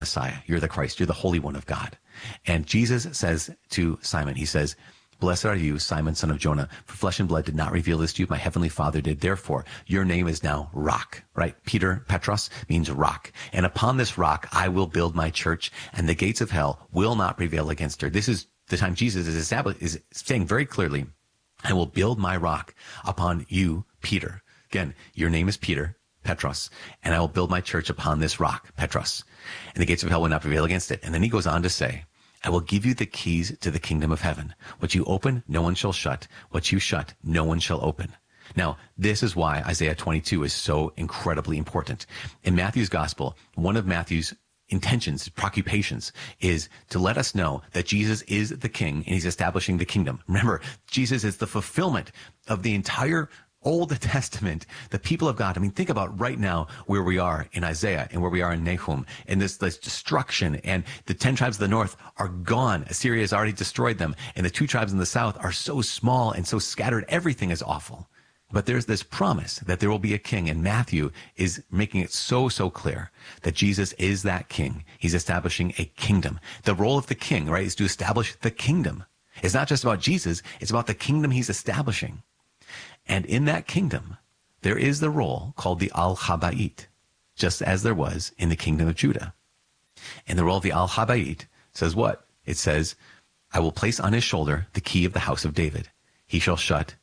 Messiah. You're the Christ. You're the Holy One of God. And Jesus says to Simon, he says, blessed are you, Simon, son of Jonah, for flesh and blood did not reveal this to you. My heavenly Father did. Therefore, your name is now Rock, right? Peter, Petros, means rock. And upon this rock, I will build my church, and the gates of hell will not prevail against her. This is the time Jesus is saying very clearly, I will build my rock upon you, Peter. Again, your name is Peter, Petros, and I will build my church upon this rock, Petros, and the gates of hell will not prevail against it. And then he goes on to say, I will give you the keys to the kingdom of heaven. What you open, no one shall shut. What you shut, no one shall open. Now, this is why Isaiah 22 is so incredibly important. In Matthew's gospel, one of Matthew's intentions, preoccupations, is to let us know that Jesus is the king and he's establishing the kingdom. Remember, Jesus is the fulfillment of the entire Old Testament, the people of God. I mean, think about right now where we are in Isaiah and where we are in Nahum, and this destruction, and the 10 tribes of the north are gone. Assyria has already destroyed them, and the 2 tribes in the south are so small and so scattered. Everything is awful. But there's this promise that there will be a king, and Matthew is making it so clear that Jesus is that king. He's establishing a kingdom. The role of the king, right, is to establish the kingdom. It's not just about Jesus, it's about the kingdom he's establishing. And in that kingdom, there is the role called the Al-Habayit, just as there was in the kingdom of Judah. And the role of the Al-Habayit says what? It says, I will place on his shoulder the key of the house of David. He shall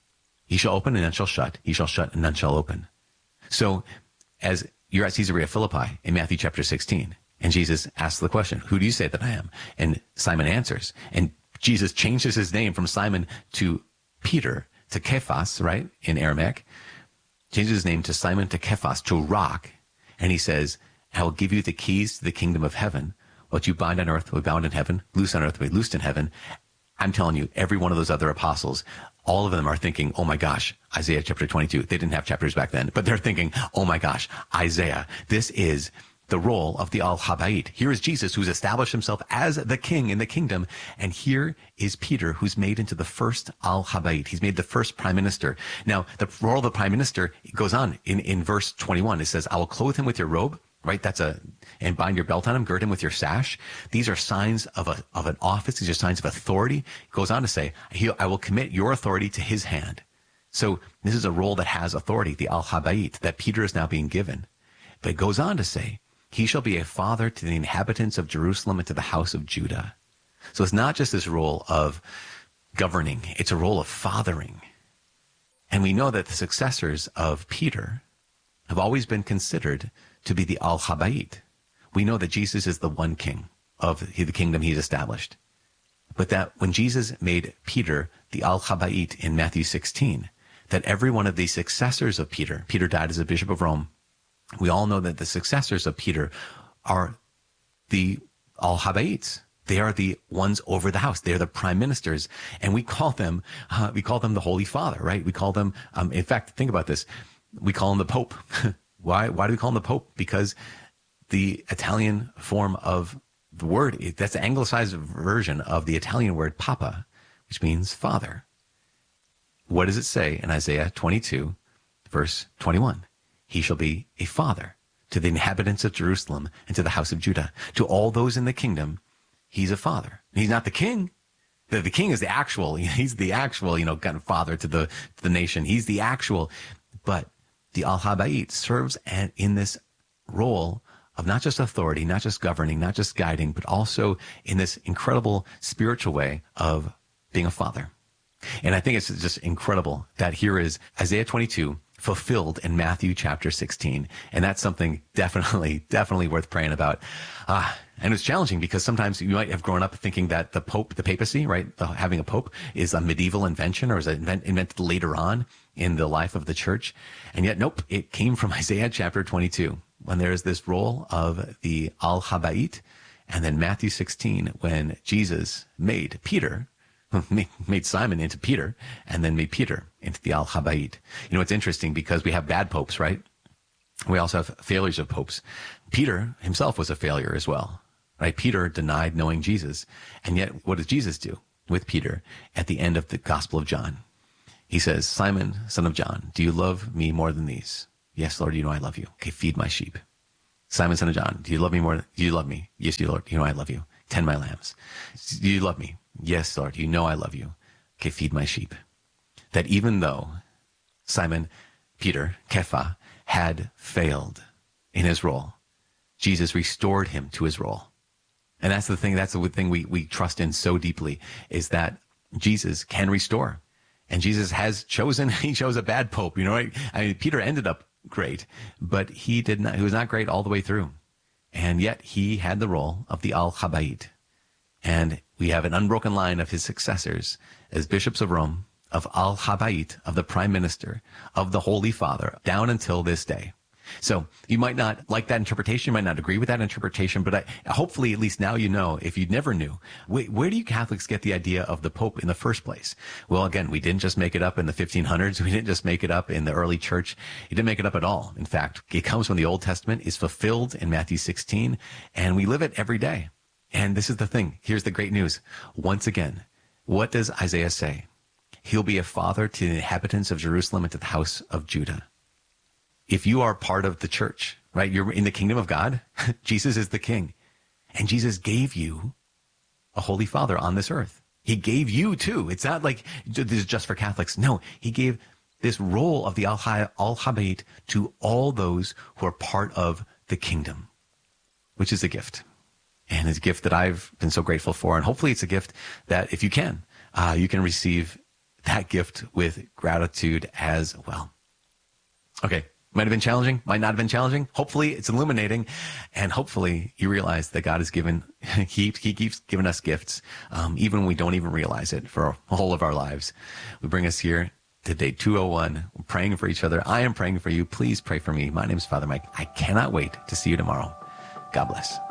open and none shall shut. He shall shut and none shall open. So as you're at Caesarea Philippi in Matthew chapter 16, and Jesus asks the question, who do you say that I am? And Simon answers. And Jesus changes his name from Simon to Peter, to Kephas, right, in Aramaic, changes his name to Simon to Kephas, to Rock, and he says, I will give you the keys to the kingdom of heaven. What you bind on earth will be bound in heaven, loose on earth will be loosed in heaven. I'm telling you, every one of those other apostles, all of them are thinking, oh my gosh, Isaiah chapter 22. They didn't have chapters back then, but they're thinking, oh my gosh, Isaiah, this is the role of the Al-Habayit. Here is Jesus, who's established himself as the king in the kingdom. And here is Peter, who's made into the first Al-Habayit. He's made the first prime minister. Now, the role of the prime minister goes on in verse 21. It says, I will clothe him with your robe, right? And bind your belt on him, gird him with your sash. These are signs of an office. These are signs of authority. It goes on to say, I will commit your authority to his hand. So this is a role that has authority, the Al-Habayit, that Peter is now being given. But it goes on to say, he shall be a father to the inhabitants of Jerusalem and to the house of Judah. So it's not just this role of governing, it's a role of fathering. And we know that the successors of Peter have always been considered to be the Al-Habayit. We know that Jesus is the one king of the kingdom he's established. But that when Jesus made Peter the Al-Habayit in Matthew 16, that every one of the successors of Peter died as a bishop of Rome. We all know that the successors of Peter are the Al-Habayits. They are the ones over the house. They're the prime ministers. And we call them the Holy Father, right? We call them, in fact, think about this. We call him the Pope. Why do we call him the Pope? Because the Italian form of the word, that's the anglicized version of the Italian word Papa, which means father. What does it say in Isaiah 22, verse 21? He shall be a father to the inhabitants of Jerusalem and to the house of Judah. To all those in the kingdom, he's a father. He's not the king. The king is he's the actual, kind of father to the nation. He's the actual. But the Al-Habayit serves in this role of not just authority, not just governing, not just guiding, but also in this incredible spiritual way of being a father. And I think it's just incredible that here is Isaiah 22 fulfilled in Matthew chapter 16. And that's something definitely worth praying about. And it's challenging because sometimes you might have grown up thinking that the papacy, right, having a pope is a medieval invention or is invented later on in the life of the church. And yet, nope, it came from Isaiah chapter 22 when there is this role of the Al-Habayit. And then Matthew 16, when Jesus made Simon into Peter, and then made Peter into the Al-Habayit. It's interesting because we have bad popes, right? We also have failures of popes. Peter himself was a failure as well, right? Peter denied knowing Jesus. And yet, what does Jesus do with Peter at the end of the Gospel of John? He says, Simon, son of John, do you love me more than these? Yes, Lord, you know I love you. Okay, feed my sheep. Simon, son of John, do you love me more? Do you love me? Yes, you, Lord. You know I love you. Tend my lambs. Do you love me? Yes, Lord. You know I love you. Okay, feed my sheep. That even though Simon, Peter, Kepha, had failed in his role, Jesus restored him to his role. And that's the thing we trust in so deeply, is that Jesus can restore. And Jesus has chosen, he chose a bad pope, you know, right? I mean, Peter ended up great, but he was not great all the way through. And yet he had the role of the Al-Habayit. And we have an unbroken line of his successors as bishops of Rome, of Al-Habayit, of the prime minister, of the Holy Father, down until this day. So you might not like that interpretation, you might not agree with that interpretation, but hopefully at least now you know, if you never knew, where do you Catholics get the idea of the Pope in the first place? Well, again, we didn't just make it up in the 1500s. We didn't just make it up in the early church. You didn't make it up at all. In fact, it comes from the Old Testament, is fulfilled in Matthew 16, and we live it every day. And this is the thing. Here's the great news. Once again, what does Isaiah say? He'll be a father to the inhabitants of Jerusalem and to the house of Judah. If you are part of the church, right, you're in the kingdom of God, Jesus is the king. And Jesus gave you a holy father on this earth. He gave you too. It's not like this is just for Catholics. No, he gave this role of the Al-Habayit to all those who are part of the kingdom, which is a gift. And it's a gift that I've been so grateful for. And hopefully it's a gift that if you can receive that gift with gratitude as well. Okay. Might have been challenging, might not have been challenging. Hopefully it's illuminating, and hopefully you realize that God has given, he keeps giving us gifts, even when we don't even realize it, for the whole of our lives. We bring us here to day 201. We're praying for each other. I am praying for you. Please pray for me. My name is Father Mike. I cannot wait to see you tomorrow. God bless.